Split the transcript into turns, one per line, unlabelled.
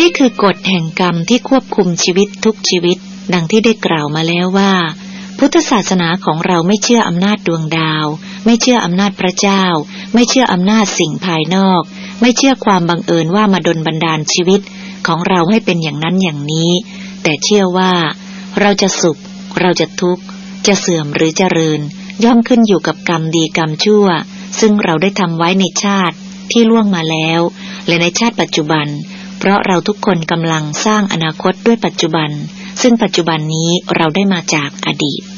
นี่คือกฎแห่งกรรมที่ควบคุมชีวิตทุกชีวิตดังที่ได้กล่าวมาแล้วว่าพุทธศาสนาของเราไม่เชื่ออำนาจดวงดาวไม่เชื่ออำนาจพระเจ้าไม่เชื่ออำนาจสิ่งภายนอกไม่เชื่อความบังเอิญว่ามาดลบันดาลชีวิตของเราให้เป็นอย่างนั้นอย่างนี้แต่เชื่อว่าเราจะสุขเราจะทุกข์จะเสื่อมหรือเจริญย่อมขึ้นอยู่กับกรรมดีกรรมชั่วซึ่งเราได้ทำไว้ในชาติที่ล่วงมาแล้วและในชาติปัจจุบันเพราะเราทุกคนกำลังสร้างอนาคตด้วยปัจจุบันซึ่งปัจจุบันนี้เราได้มาจากอดีต